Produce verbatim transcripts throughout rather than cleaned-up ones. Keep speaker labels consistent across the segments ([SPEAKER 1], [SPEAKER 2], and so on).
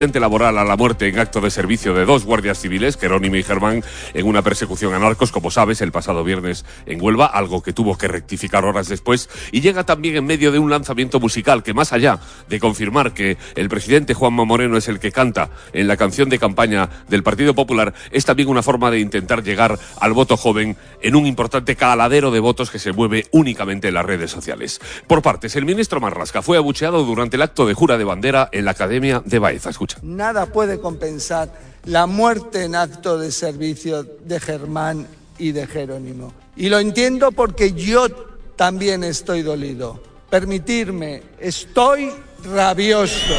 [SPEAKER 1] laboral a la muerte en acto de servicio de dos guardias civiles, Jerónimo y Germán, en una persecución a narcos, como sabes, el pasado viernes en Huelva, algo que tuvo que rectificar horas después, y llega también en medio de un lanzamiento musical que, más allá de confirmar que el presidente Juanma Moreno es el que canta en la canción de campaña del Partido Popular, es también una forma de intentar llegar al voto joven en un importante caladero de votos que se mueve únicamente en las redes sociales. Por partes, el ministro Marlaska fue abucheado durante el acto de jura de bandera en la Academia de Baeza. Escucha.
[SPEAKER 2] Nada puede compensar la muerte en acto de servicio de Germán y de Jerónimo. Y lo entiendo porque yo también estoy dolido. Permitirme, estoy rabioso.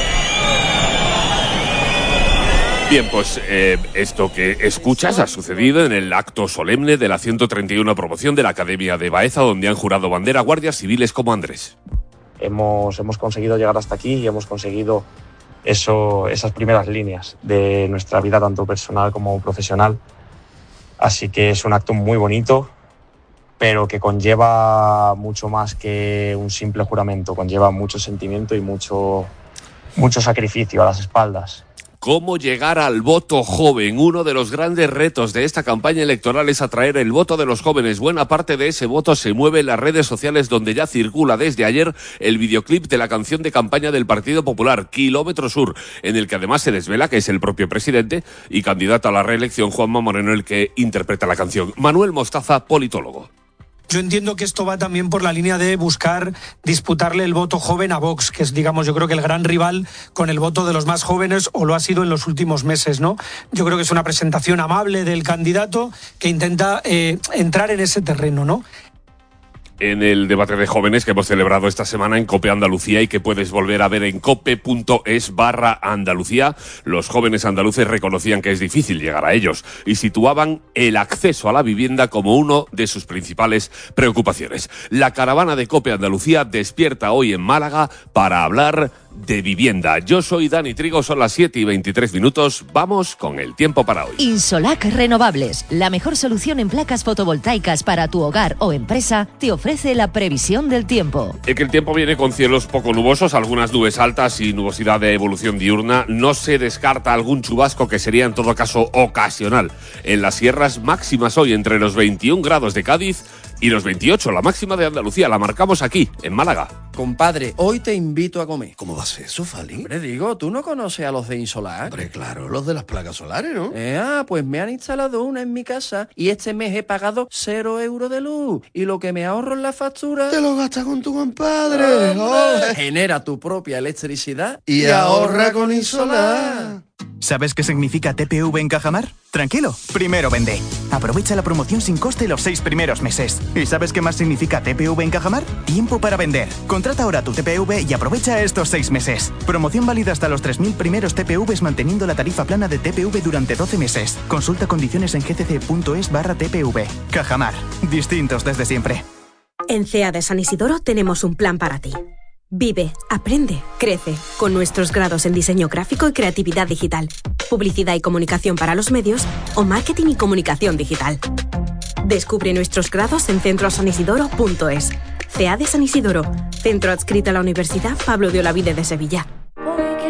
[SPEAKER 1] Bien, pues eh, esto que escuchas ha sucedido en el acto solemne de la ciento treinta y una promoción de la Academia de Baeza, donde han jurado bandera guardias civiles como Andrés.
[SPEAKER 3] Hemos, hemos conseguido llegar hasta aquí y hemos conseguido Eso, esas primeras líneas de nuestra vida, tanto personal como profesional. Así que es un acto muy bonito, pero que conlleva mucho más que un simple juramento, conlleva mucho sentimiento y mucho, mucho sacrificio a las espaldas.
[SPEAKER 1] ¿Cómo llegar al voto joven? Uno de los grandes retos de esta campaña electoral es atraer el voto de los jóvenes. Buena parte de ese voto se mueve en las redes sociales, donde ya circula desde ayer el videoclip de la canción de campaña del Partido Popular, Kilómetro Sur, en el que además se desvela que es el propio presidente y candidato a la reelección, Juanma Moreno, el que interpreta la canción. Manuel Mostaza, politólogo.
[SPEAKER 4] Yo entiendo que esto va también por la línea de buscar disputarle el voto joven a Vox, que es, digamos, yo creo que el gran rival con el voto de los más jóvenes, o lo ha sido en los últimos meses, ¿no? Yo creo que es una presentación amable del candidato que intenta eh, entrar en ese terreno, ¿no?
[SPEAKER 1] En el debate de jóvenes que hemos celebrado esta semana en COPE Andalucía y que puedes volver a ver en cope.es barra Andalucía, los jóvenes andaluces reconocían que es difícil llegar a ellos y situaban el acceso a la vivienda como uno de sus principales preocupaciones. La caravana de COPE Andalucía despierta hoy en Málaga para hablar de vivienda. Yo soy Dani Trigo, son las siete y veintitrés minutos. Vamos con el tiempo para hoy.
[SPEAKER 5] Insolac Renovables, la mejor solución en placas fotovoltaicas para tu hogar o empresa, te ofrece la previsión del tiempo.
[SPEAKER 1] Es que el tiempo viene con cielos poco nubosos, algunas nubes altas y nubosidad de evolución diurna. No se descarta algún chubasco, que sería en todo caso ocasional. En las sierras, máximas hoy entre los veintiún grados de Cádiz y los veintiocho, la máxima de Andalucía, la marcamos aquí, en Málaga.
[SPEAKER 6] Compadre, hoy te invito a comer.
[SPEAKER 7] ¿Cómo va a ser eso, Fali?
[SPEAKER 6] Hombre, digo, ¿tú no conoces a los de Insolac?
[SPEAKER 7] Hombre, claro, los de las placas solares, ¿no?
[SPEAKER 6] Eh, ah, pues me han instalado una en mi casa y este mes he pagado cero euros de luz. Y lo que me ahorro en la factura...
[SPEAKER 7] Te lo gastas con tu compadre. Oh.
[SPEAKER 6] Genera tu propia electricidad
[SPEAKER 7] y, y ahorra con Insolac.
[SPEAKER 8] ¿Sabes qué significa T P V en Cajamar? Tranquilo, primero vende. Aprovecha la promoción sin coste los seis primeros meses. ¿Y sabes qué más significa T P V en Cajamar? Tiempo para vender. Contrata ahora tu T P V y aprovecha estos seis meses. Promoción válida hasta los tres mil primeros T P Vs, manteniendo la tarifa plana de T P V durante doce meses. Consulta condiciones en gcc.es barra TPV. Cajamar. Distintos desde siempre.
[SPEAKER 9] En C E A de San Isidoro tenemos un plan para ti. Vive, aprende, crece, con nuestros grados en diseño gráfico y creatividad digital, publicidad y comunicación para los medios o marketing y comunicación digital. Descubre nuestros grados en centro san isidoro punto es. C E A de San Isidoro, centro adscrito a la Universidad Pablo de Olavide de Sevilla.